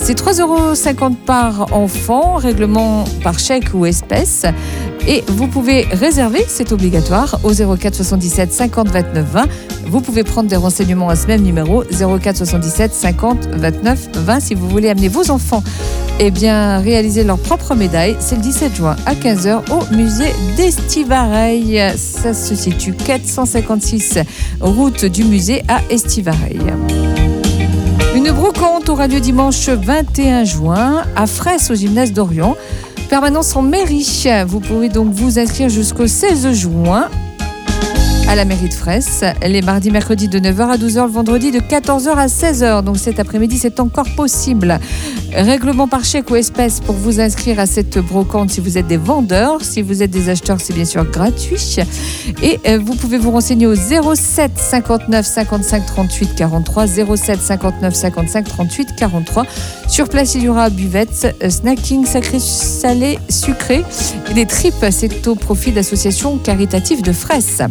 C'est 3,50 € par enfant, règlement par chèque ou espèce. Et vous pouvez réserver, c'est obligatoire, au 04 77 50 29 20. Vous pouvez prendre des renseignements à ce même numéro, 04 77 50 29 20, si vous voulez amener vos enfants réaliser leur propre médaille. C'est le 17 juin à 15h au musée d'Estivareil. Ça se situe 456 route du musée à Estivareil. Une brocante aura lieu dimanche 21 juin à Fraisse au gymnase d'Orient. Permanence en mairie. Vous pourrez donc vous inscrire jusqu'au 16 juin à la mairie de Fraisse. Les mardis, mercredis de 9h à 12h, le vendredi de 14h à 16h. Donc cet après-midi, c'est encore possible. Règlement par chèque ou espèce pour vous inscrire à cette brocante si vous êtes des vendeurs. Si vous êtes des acheteurs, c'est bien sûr gratuit. Et vous pouvez vous renseigner au 07 59 55 38 43, 07 59 55 38 43. Sur place, il y aura buvette, snacking, sacré, salé, sucré et des tripes. C'est au profit d'associations caritatives de Fraisse.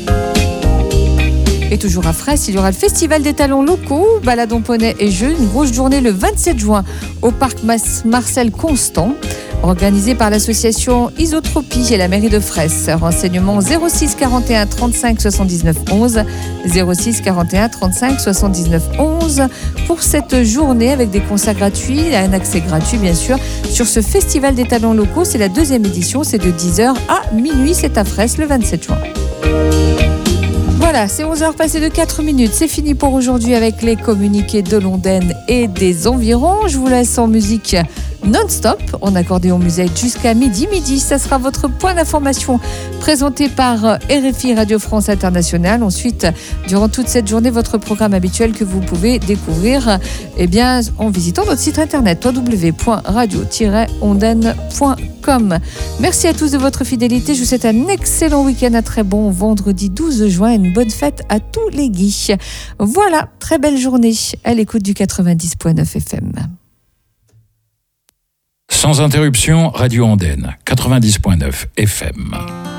Et toujours à Fraisse, il y aura le Festival des talents locaux, baladons poney et jeux, une grosse journée le 27 juin au parc Marcel Constant, organisé par l'association Isotropie et la mairie de Fraisse. Renseignements 06 41 35 79 11, 06 41 35 79 11 pour cette journée avec des concerts gratuits, un accès gratuit bien sûr sur ce Festival des talents locaux. C'est la 2e édition, c'est de 10h à minuit, c'est à Fraisse le 27 juin. Voilà, c'est 11h passées de 4 minutes. C'est fini pour aujourd'hui avec les communiqués de l'Ondaine et des environs. Je vous laisse en musique non-stop, en accordéon musette jusqu'à midi. Ça sera votre point d'information présenté par RFI Radio France Internationale. Ensuite, durant toute cette journée, votre programme habituel que vous pouvez découvrir en visitant notre site internet www.radio-ondaine.com. Merci à tous de votre fidélité. Je vous souhaite un excellent week-end, un très bon vendredi 12 juin et une bonne fête à tous les guiches. Voilà, très belle journée à l'écoute du 90.9 FM. Sans interruption, Radio Ondaine, 90.9 FM.